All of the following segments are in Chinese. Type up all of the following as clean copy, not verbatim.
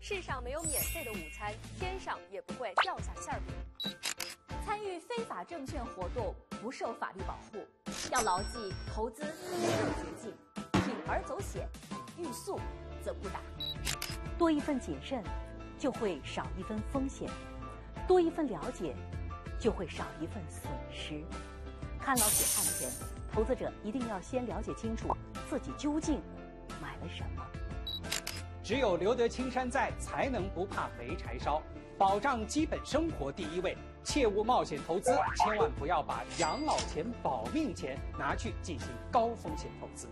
世上没有免费的午餐，天上也不会掉下馅饼。 参与非法证券活动不受法律保护，要牢记投资没有捷径，铤而走险，欲速则不达。 多一份谨慎，就会少一分风险；多一份了解，就会少一份损失。看牢血汗钱，投资者一定要先了解清楚自己究竟买了什么。 只有留得青山在，才能不怕没柴烧。保障基本生活第一位，切勿冒险投资，千万不要把养老钱、保命钱拿去进行高风险投资。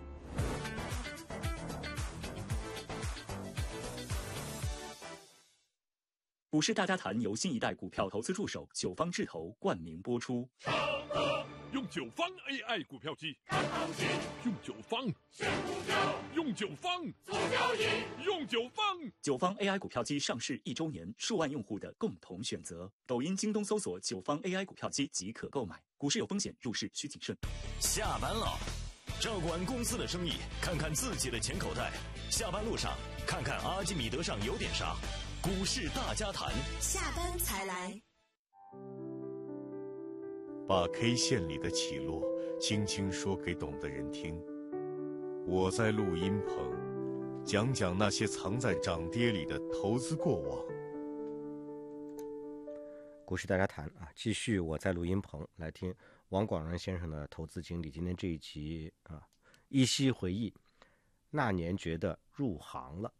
股市大家谈由新一代股票投资助手九方智投冠名播出。 用九方 AI 股票机看行情，用九方选股票，用九方做交易，用九方。 九方 AI 股票机上市1周年，数万用户的共同选择。抖音、京东搜索九方 AI 股票机即可购买。股市有风险，入市需谨慎。 下班了，照管公司的生意，看看自己的钱口袋。下班路上，看看阿基米德上有点啥。股市大家谈， 下班才来。 把 K 线里的起落轻轻说给懂的人听。我在录音棚讲讲那些藏在涨跌里的投资过往。 股市大家谈啊，继续我在录音棚来听王广仁先生的投资经历。今天这一集啊，依稀回忆那年觉得入行了。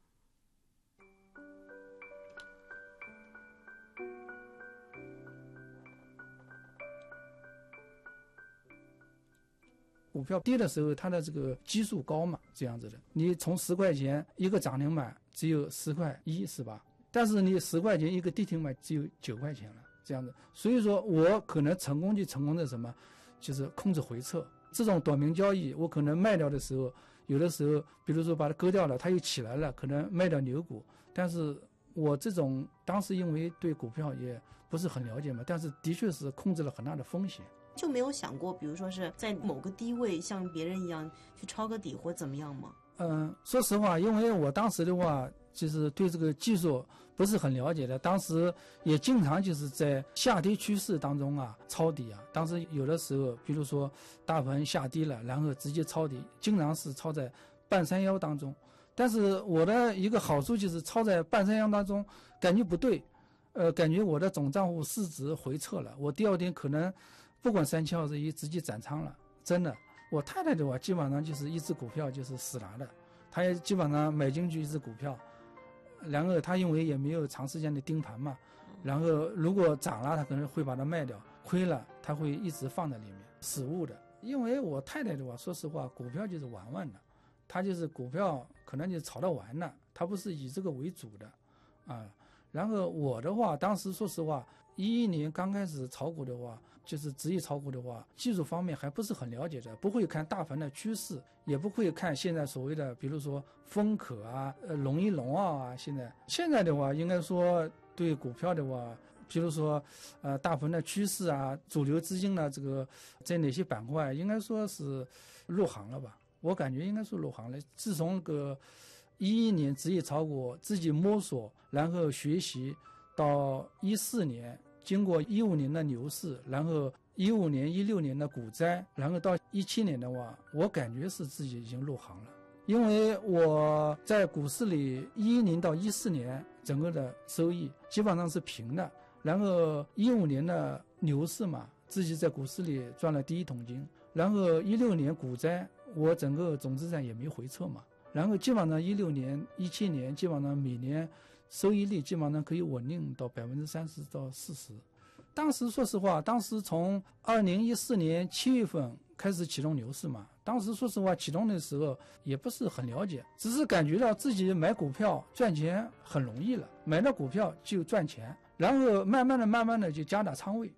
股票跌的时候，它的这个基数高嘛，这样子的。你从10块钱一个涨停板只有10块1，是吧？但是你10块钱一个跌停板只有9块钱了，这样子。所以说我可能成功在什么，就是控制回撤。这种短命交易，我可能卖掉的时候，有的时候，比如说把它割掉了，它又起来了，可能卖掉牛股。但是我这种当时因为对股票也不是很了解嘛，但是的确是控制了很大的风险。 就没有想过，比如说是在某个低位像别人一样去抄个底或怎么样吗？ 说实话，因为我当时的话，就是对这个技术不是很了解的，当时也经常就是在下跌趋势当中啊抄底啊。当时有的时候，比如说大盘下跌了，然后直接抄底，经常是抄在半山腰当中。但是我的一个好处就是抄在半山腰当中，感觉不对，感觉我的总账户市值回撤了，我第二天可能不管3721直接斩仓了，真的。我太太的话基本上就是一只股票就是死拿的，她也基本上买进去一只股票，然后她因为也没有长时间的盯盘嘛，然后如果涨了她可能会把它卖掉，亏了她会一直放在里面，死误的。因为我太太的话说实话股票就是玩玩的，她就是股票可能就炒到完了，她不是以这个为主的啊。然后我的话当时说实话11年刚开始炒股的话，就是职业炒股的话，技术方面还不是很了解的，不会看大盘的趋势，也不会看现在所谓的比如说风可啊、龙一龙啊。现在的话应该说对股票的话，比如说大盘的趋势啊，主流资金的这个在哪些板块，应该说是入行了吧，我感觉应该是入行了。自从个11年职业炒股自己摸索然后学习，到14年经过15年的牛市，然后15年16年的股灾，然后到17年的话，我感觉是自己已经入行了。因为我在股市里11年到14年整个的收益基本上是平的，然后15年的牛市嘛，自己在股市里赚了第一桶金，然后16年股灾，我整个总资产也没回撤嘛，然后基本上16年17年基本上每年收益率基本上可以稳定到30%到40%。当时说实话，当时从2014年7月份开始启动牛市嘛，当时说实话启动的时候也不是很了解，只是感觉到自己买股票赚钱很容易了，买了股票就赚钱，然后慢慢的就加大仓位。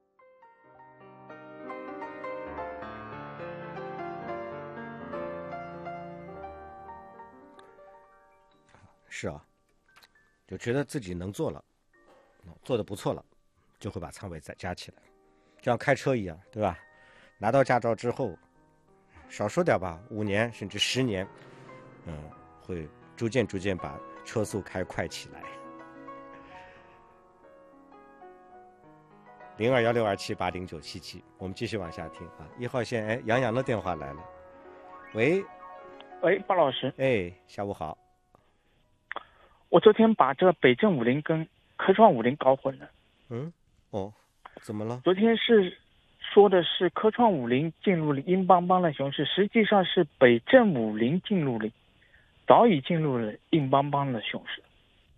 是啊，就觉得自己能做了，做得不错了，就会把仓位再加起来，就像开车一样，对吧？拿到驾照之后，少说点吧，5年甚至10年，会逐渐把车速开快起来。021627809777，我们继续往下听啊。1号线，哎，杨洋的电话来了。喂， 巴老师， 下午好。 我昨天把这北正50跟科创50搞混了。 怎么了？ 昨天是说的是科创50进入了硬邦邦的熊市，实际上是北正50早已进入了硬邦邦的熊市。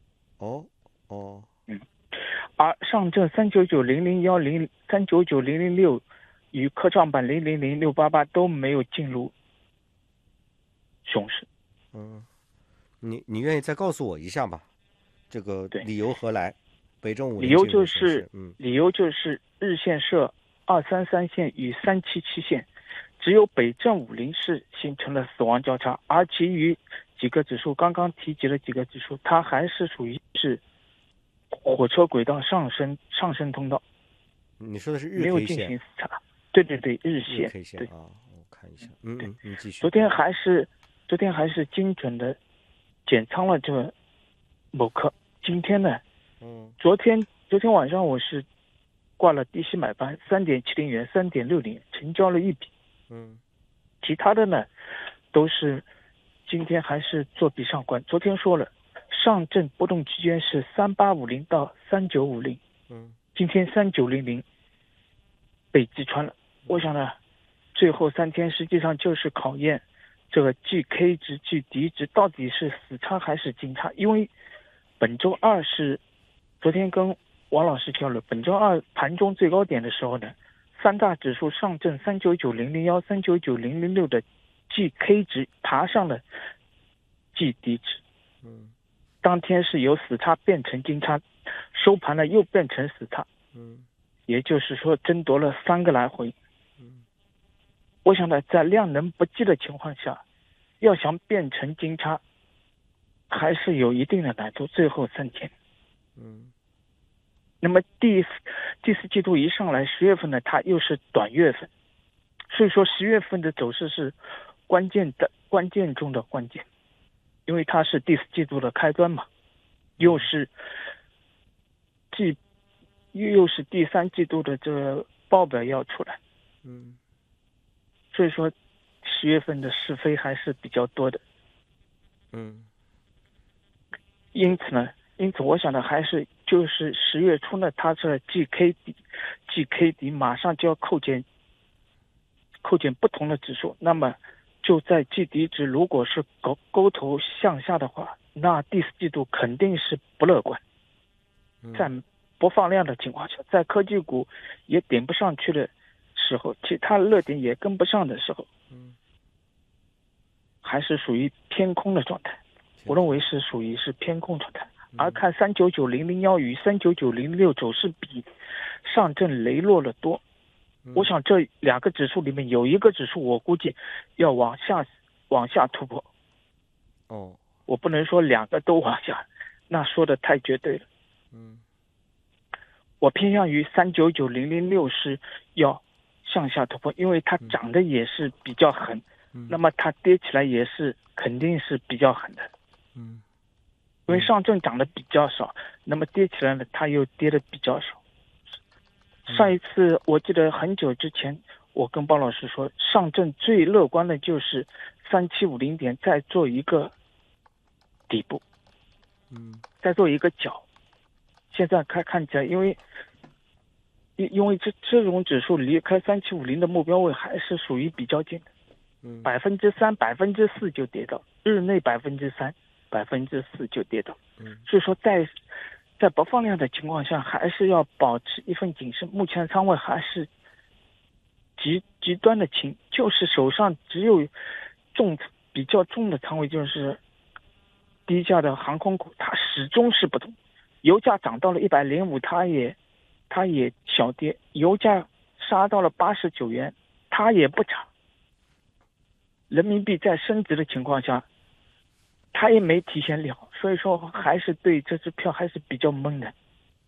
而上证3990010、3990006与科创板000688都没有进入熊市。 你愿意再告诉我一下吗？这个理由何来？北正50 理由就是日线设233线与377线，只有北正50是形成了死亡交叉，而其余几个指数，刚刚提及了几个指数，它还是属于是火车轨道上升通道。 你说的是日 K 线？ 没有进行死叉。对，日线。 K 线啊，我看一下。你继续。 昨天还是精准的减仓了这个某科。今天呢？昨天晚上我是挂了低吸买盘3.70元、3.60元，成交了1笔。其他的呢，都是今天还是做笔上观。昨天说了，上证波动区间是3850到3950。今天3900被击穿了。我想呢，最后3天实际上就是考验这个 GK 值、GD 值到底是死叉还是金叉，因为本周二是昨天跟王老师交流，本周二盘中最高点的时候呢，三大指数上证399001、399006的 GK 值爬上了 GD 值。当天是由死叉变成金叉，收盘了又变成死叉。也就是说争夺了3个来回。我想呢，在量能不济的情况下，要想变成金叉，还是有一定的难度。最后3天。那么第四季度一上来，10月份呢，它又是短月份，所以说10月份的走势是关键中的关键，因为它是第4季度的开端嘛，又是第3季度的这个报表要出来。所以说10月份的是非还是比较多的。因此我想的还是就是10月初呢，它这 GK 底马上就要扣减不同的指数，那么就在 GD 值如果是勾头向下的话，那第4季度肯定是不乐观。在不放量的情况下，在科技股也点不上去的时候，其他热点也跟不上的时候，还是属于偏空的状态。我认为是属于偏空状态。而看399001与39906走势比上证雷弱了多。我想这2个指数里面有一个指数我估计要往下突破。我不能说2个都往下，那说的太绝对了。我偏向于399006是要向下突破，因为它涨的也是比较狠，那么它跌起来也是肯定是比较狠的。因为上证涨得比较少，那么跌起来呢，它又跌得比较少。上一次我记得很久之前，我跟包老师说，上证最乐观的就是3750点再做一个底部，再做一个角。现在看起来，因为这种指数离开3750的目标位还是属于比较近的，3%、4%就跌到，日内3%、4%就跌到。所以说在不放量的情况下，还是要保持一份谨慎。目前仓位还是极端的轻，就是手上只有比较重的仓位，就是低价的航空股，它始终是不动。油价涨到了105，它也小跌；油价杀到了89元，它也不涨。人民币在升值的情况下，它也没提前利好，所以说还是对这支票还是比较懵的。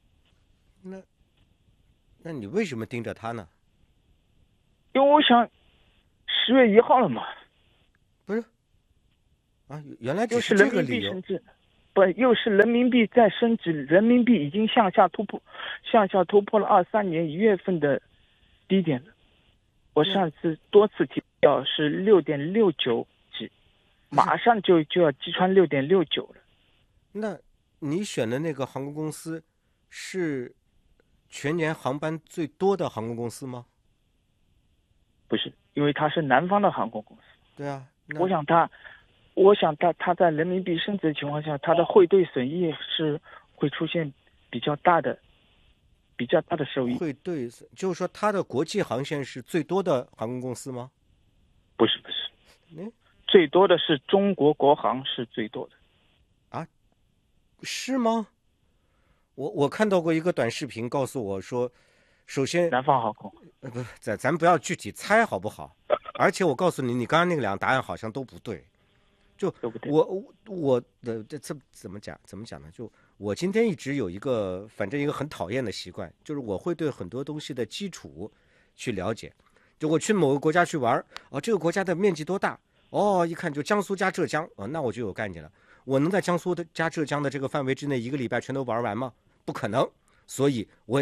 那你为什么盯着它呢？ 因为我想10月1号了嘛。 不是啊，原来只是这个理由。 不又是人民币在升值，人民币已经向下突破了23年1月份的低点了。我上次多次提到是6.69几，马上就要击穿6.69了。 那你选的那个航空公司是全年航班最多的航空公司吗？ 不是，因为它是南方的航空公司。 对啊， 我想它在人民币升值的情况下，它的汇兑损益是会出现比较大的收益。 汇兑就是说它的国际航线是最多的航空公司吗？ 不是，最多的是中国国航是最多的。 啊，是吗？我看到过一个短视频，告诉我说，首先南方航空， 不，咱不要具体猜好不好？而且我告诉你，你刚刚那个两个答案好像都不对。就我的这怎么讲呢？就我今天一直有一个很讨厌的习惯，就是我会对很多东西的基础去了解。就我去某个国家去玩，这个国家的面积多大？一看就江苏加浙江，那我就有概念了。我能在江苏加浙江的这个范围之内1个礼拜全都玩完吗？不可能，所以我